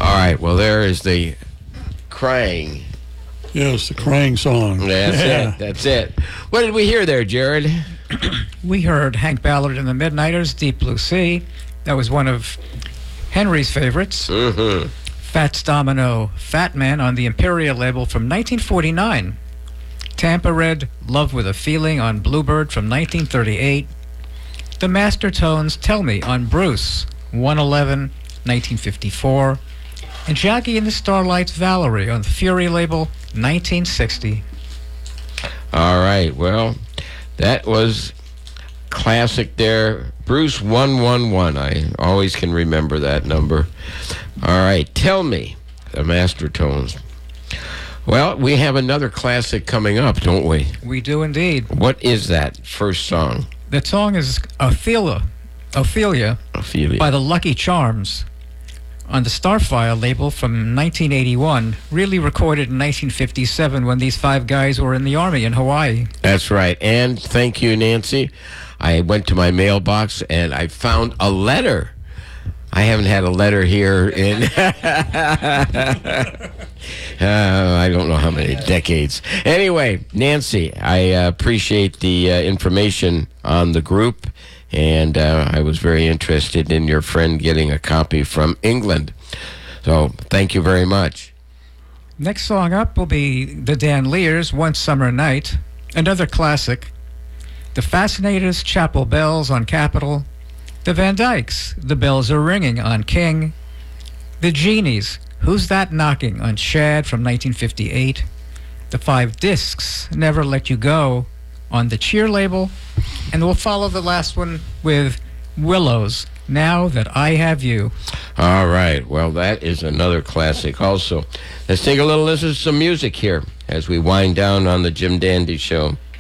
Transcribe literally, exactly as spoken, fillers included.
All right, well, there is the Krang. Yes, the Krang song. That's yeah. it. That's it. What did we hear there, Jared? We heard Hank Ballard and the Midnighters, Deep Blue Sea. That was one of Henry's favorites. Mm-hmm. Fats Domino, Fat Man on the Imperial label from nineteen forty-nine. Tampa Red, Love with a Feeling on Bluebird from nineteen thirty-eight. The Master Tones, Tell Me on Bruce, one eleven, nineteen fifty-four. And Jackie and the Starlights, Valerie on the Fury label, nineteen sixty. All right, well, that was classic there. Bruce one one one. I always can remember that number. All right, Tell Me, the Master Tones. Well, we have another classic coming up, don't we? We do indeed. What is that first song? That song is Ophelia, Ophelia, Ophelia. by the Lucky Charms on the Starfire label from nineteen eighty-one, really recorded in nineteen fifty-seven when these five guys were in the Army in Hawaii. That's right. And thank you, Nancy. I went to my mailbox and I found a letter. I haven't had a letter here in uh, I don't know how many decades. Anyway, Nancy, I uh, appreciate the uh, information on the group, and uh, I was very interested in your friend getting a copy from England. So thank you very much. Next song up will be the Dan Lears, One Summer Night, another classic. The Fascinators, Chapel Bells on Capitol. The Van Dykes, The Bells Are Ringing on King. The Genies, Who's That Knocking on Shad from nineteen fifty-eight. The Five Discs, Never Let You Go on the Cheer label. And we'll follow the last one with Willows, Now That I Have You. All right. Well, that is another classic also. Let's take a little listen to some music here as we wind down on the Jim Dandy Show.